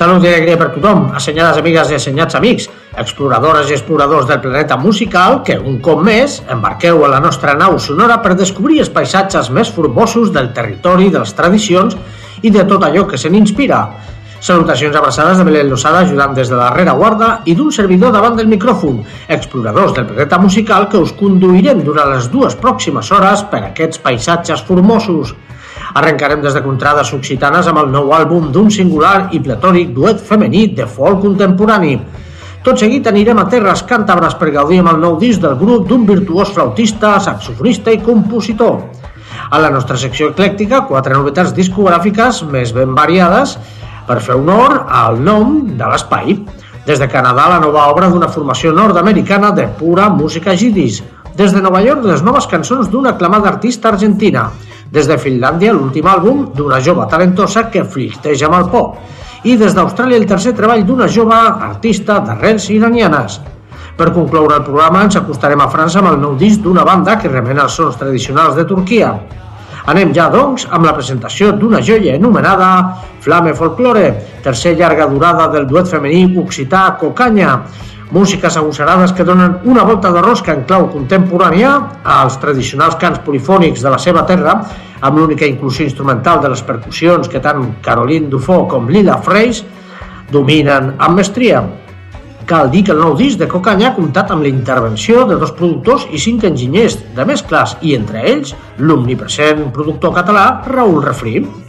Salut i alegria per tothom, assenyades amigues i assenyats amics, exploradores i exploradors del planeta musical que, un cop més, embarqueu a la nostra nau sonora per descobrir els paisatges més formosos del territori, de les tradicions i de tot allò que se n'inspira. Salutacions abraçades de Belén Losada ajudant des de la rereguarda i d'un servidor davant del micròfon, exploradors del planeta musical que us conduirem durant les 2 pròximes hores per aquests paisatges formosos. Arrencarem des de contrades occitanes amb el nou àlbum d'un singular i pletòric duet femení de folk contemporani. Tot seguit anirem a terres càntabres per gaudir amb el nou disc del grup d'un virtuós flautista, saxofonista i compositor. A la nostra secció eclèctica, 4 novetats discogràfiques més ben variades per fer honor al nom de l'espai. Des de Canadà, la nova obra d'una formació nord-americana de pura música jiddisch. Des de Nova York, les noves cançons d'una aclamada artista argentina. Des de Finlàndia, l'últim àlbum d'una jove talentosa que flirteja amb el pop. I des d'Austràlia, el tercer treball d'una jove artista d'arrels iranianes. Per concloure el programa, ens acostarem a França amb el nou disc d'una banda que remena els sons tradicionals de Turquia. Anem ja, doncs, amb la presentació d'una joia anomenada Flame Folklore, tercer llarga durada del duet femení occità Cocanya. Músiques agosarades que donen una volta de rosca en clau contemporània als tradicionals cants polifònics de la seva terra, amb l'única inclusió instrumental de les percussions que tant Caroline Dufaux com Lila Freys dominen amb mestria. Cal dir que el nou disc de Cocanya ha comptat amb la intervenció de 2 productors i 5 enginyers de mescles i, entre ells, l'omnipresent productor català Raül Refri.